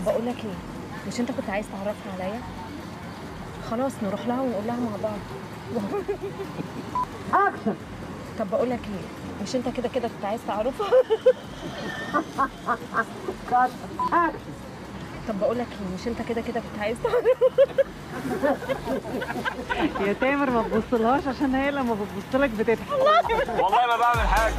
طب بقول لك ايه، مش انت كنت عايز تعرفها عليا؟ خلاص نروح لها ونقول لها مع بعض. اكشن. طب بقول لك ايه، مش انت كده كده كنت عايز تعرفها؟ كات. اكشن. طب بقول لك ايه، مش انت كده كده كنت عايز تعرفها؟ يا تامر ما تبصلهاش عشان هي لما بتبص لك بتضحك. والله ما بعمل حاجه.